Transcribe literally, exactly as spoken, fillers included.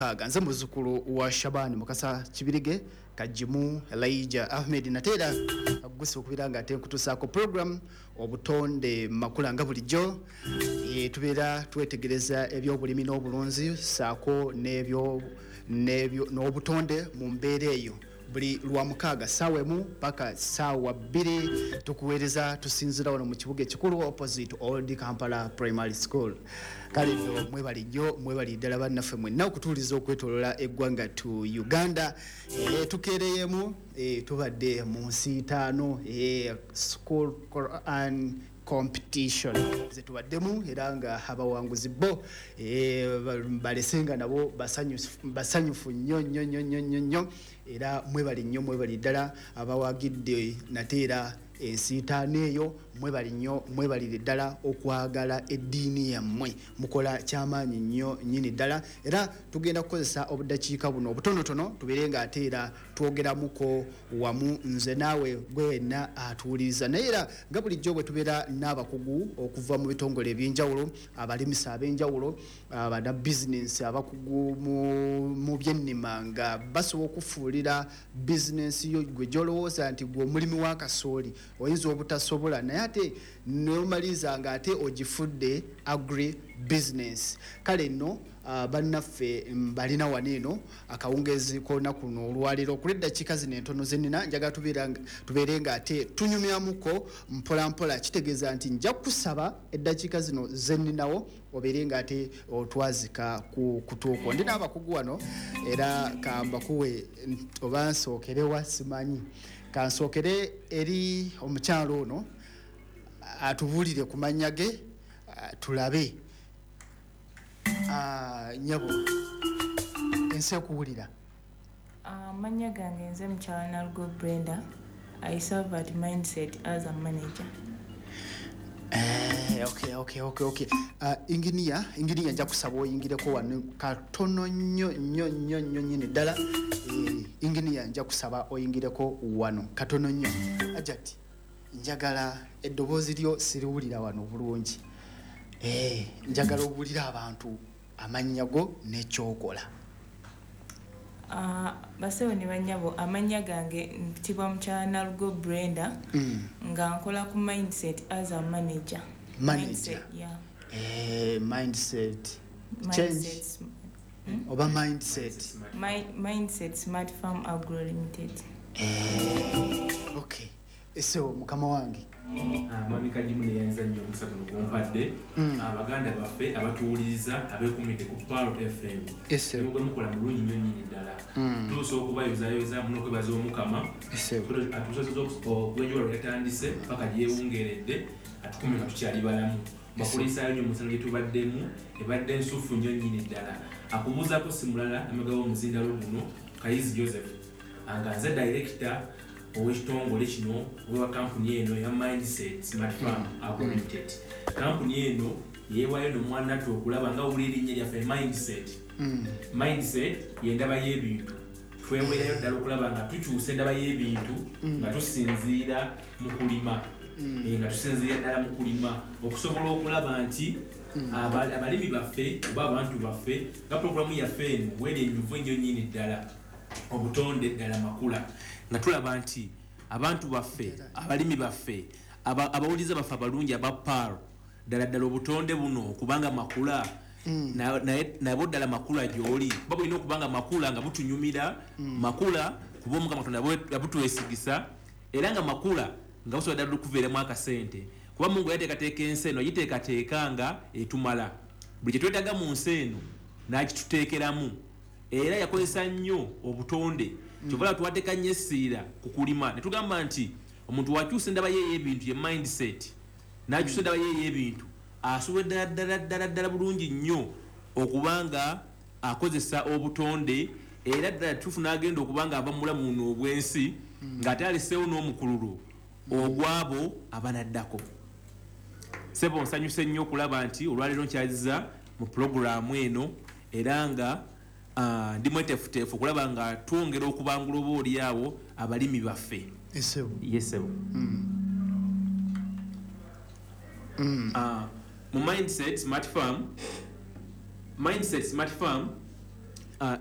Nze muzukulu wa Shabani Mukasa Kibirige Kajimu Elijah Ahmed Natera gusi okubiranga ate kutusako program obutonde makula nga bulijjo e tubera twetegereza ebyobulimi n'obulunzi sako nebyo nebyo n'obutonde mu mbeere eyo buli lwa mukaga sawemu paka sawa bbiri tukuwereza tusinzira wano mu kibuga ekikulu opposite Old Kampala Primary School. Kale ndo mwebali nnyo mwebali ddala bannaffe mwenna okutuuliza okwetolola eggwanga tu Uganda. E, tukereyemu e, tubadde mu nsi ttaano e, school Quran competition ze tubaddemu era nga abawanguzi bo e, balesenga nabo basanyufu nnyo nnyo nnyo nnyo nnyo era mwebali nnyo mwebali ddala abawagidde nateera ensi ttaano eyo mwebali nnyo mwebali ddala okwagala eddiini yammwe mukola kyamaanyi nnyo nnyini ddala era tugenda kukozesa obuddakiika buno obutonotono tubeere nga ate era twogeramuko wamu nze naawe gwe wenna atuwuliriza naye era nga bulijjo bwe tubeera n'abakugu okuva mu bitongole eby'enjawulo abalimisa ab'enjawulo abana bizinensi abakugu mu byennima nga basobola okufuulira bizinensi yo gwe gy'olowooza nti gwe omulimi wa kasooli oyinza obutasobola naye ate nomaliza nga ate ogifudde agri business kale nno uh, bannaffe balina waneeno akawungezi kona kuno olwaliro kulidda kika zino entono zenina njaga tubeere nga ate tunyumyamuko mpola mpola kitegeeza nti nja kusaba eddakiika zino zeninawo obeere nga ate otwazika ku kutuuko ndina abakugu wano era kambakuwe oba nsookerewa simanyi kansokere eri omukyalo ono atubulire kumanya ge tulabe ah nyabo ense kuwulira amanya gange nze mukyalo Nalugo Brenda. I serve at Mindset as a manager. Eh okay okay okay okay uh, engineer engineer nja kusaba oyingireko wano katono nnyo nnyo nnyo nnyo nyine ddala eh, engineer nja kusaba oyingireko wano katono nnyo ajati njagala eddoboozi lyo siriwulira wano bulungi eh njagala obulira abantu amannya go n'ekyokola. Uh, basewo ne banyabo amanya gange ntibwa mukyala Nalugo Brenda mm. nga nkola ku Mindset as a manager. Manager. Mindset, yeah. Eh mindset. Mindset. Hmm? Oba mindset. My Mindset Smart Farm Agro Limited. Eh okay. Eso mukama wange. Ah mami kajimu ne yanza nnyo musatu n'okumpadde abaganda baffe abatuwuliriza abeekumidde ku Palo F M. Eso mugwe mukola mulungi nnyo nnyini ddala. Tuusa okubayozayoza muno kwebaza omukama. Eso atusosoza okwenjula yatandise paka gyewungeredde atukume nga tukyali balamu. Bakuliisaayo nnyo musango gye tubaddemu ebadde nsufu nnyo nnyini ddala. Akubuuzaako si mulala emabega w'omuzindalo guno Kayizi Joseph anga nze director ow'ekitongole kino owa kampuni eno ya Mindset Smart Farm Agro Limited. Kampuni eno yeewaayo n'omwana tu okulaba nga wulira erinnya lyaffe Mindset. Mindset y'endaba y'ebintu. Tweweerayo ddala okulaba nga tukyusa endaba y'ebintu nga tusinziira mu kulima. Nga tusinziira ddala mu kulima okusobola okulaba nti abalimi baffe oba abantu baffe nga pulogulaamu yaffe eno bweri ennyuvu ennyo nnyini ddala obutonde ddala makula nga tulaba nti abantu baffe abalimi baffe abawuliza baffe abalungi aba Palo ddala ddala obutonde buno okubanga makula nabo ddala makula gy'oli kuba bulina okubanga makula nga butunyumira makula kuba Omukama Katonda yabutwesigisa era nga makula nga busobola ddala okuveeramu akasente kuba Mungu yateekateeka ensi eno yiteekateeka nga etumala buli kye twetaaga mu nsi eno n'akituteekeramu era yakozesa nnyo obutonde kyobala tuwateeka nnyo essiira ku kulima ne tugamba nti omuntu wakyusa endaba ye y'ebintu ye mindset n'akyusa endaba ye y'ebintu asobola ddala ddala ddala bulungi nnyo okubanga akozesa obutonde era ddala tuufu n'agenda okubanga ava mu bulamu buno obw'ensi ng'ate aleseewo n'omukululo ogw'abo abanaddako. Sebo nsanyuse nnyo okulaba nti olwaleero nkyaziza mu pulogulaamu eno era nga Uh, ndi mwetefutefu kulaba nga twongera okubangula oba oli awo abalimi baffe. Esebo. Yesebo. Mm. Mm. Uh, mu Mindset Smart Farm Mindset Smart Farm